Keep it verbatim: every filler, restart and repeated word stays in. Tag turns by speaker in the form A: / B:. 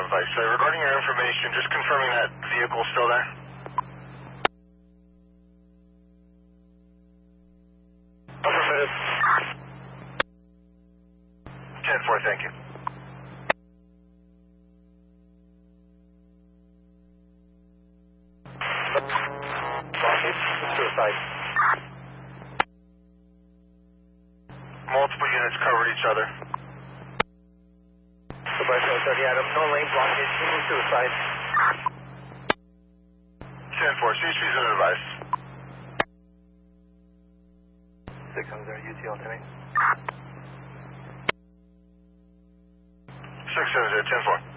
A: advice. Uh, regarding your information, just confirming that vehicle's still there. Affirmative. ten four, thank you. Blockage, suicide. Multiple units covered each other. Goodbye, thirty Adam. No lane blockage, single suicide. ten four, C H P's an advice. six hundred, U T L ten. six seven zero, ten four.